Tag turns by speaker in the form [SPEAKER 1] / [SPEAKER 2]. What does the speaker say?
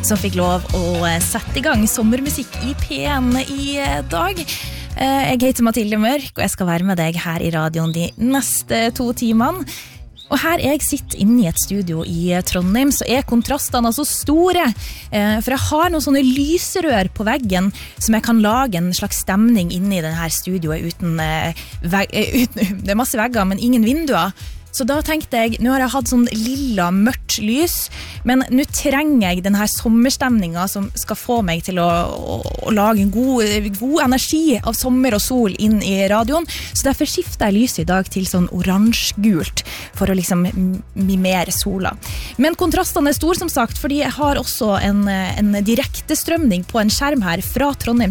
[SPEAKER 1] som fikk lov å sette I gang sommermusikk I P1 I dag. Jeg heter Mathilde Mørk, og jeg skal være med deg her I radioen de neste 2 timene. Og her jeg sitter inne I et studio I Trondheim, så kontrastene så store. For jeg har noen sånne lyserør på veggen, som jeg kan lage en slags stemning inne I denne studioet uten det masse vegger, men ingen vinduer. Så da tenkte jeg, nå har jeg hatt sånn lilla mørkt lys, men nå trenger jeg denne sommerstemningen som skal få meg til å lage en god energi av sommer og sol inn I radioen. Så derfor skifter jeg lyset I dag til sånn oransjegult, for å liksom mimere sola. Men kontrastene stor som sagt, fordi jeg har også en direktestrømning på en skjerm her fra Trondheim